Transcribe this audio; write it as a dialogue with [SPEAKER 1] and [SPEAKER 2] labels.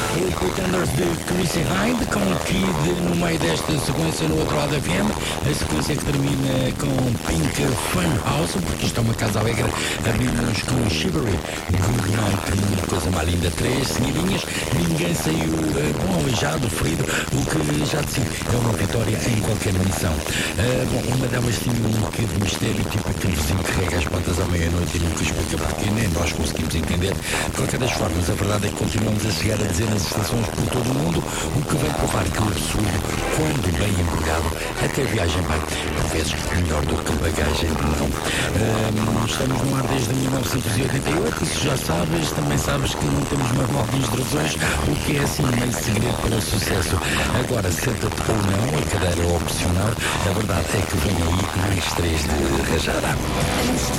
[SPEAKER 1] o Pretenders de Chrissy Hynde, com o Kid no meio desta sequência no outro lado da FM, a sequência que termina com Pink Fun House, porque isto é uma casa alegre, abrimos com Shivery, Good Night, uma coisa mais linda, 3 seguidinhas, ninguém saiu bom, aleijado, ferido, o que já de si é uma vitória em qualquer missão. Bom, uma delas tinha um quê de mistério, tipo aquele vizinho que rega as plantas à meia-noite e nunca explica porquê, nem nós conseguimos entender. De qualquer das formas, a verdade é que continuamos a chegar a dezenas de estações por todo o mundo, o que vem provar que o absurdo, quando bem embrulhado, até a viagem vai, por vezes, melhor do que bagagem não. Estamos no ar desde 1988, se já sabes, também sabes que não temos manual de instruções, o que é assim meio segredo para o sucesso. Agora, senta-te ou não, a cadeira é opcional, a verdade é que vem aí mais 3 de Rajada.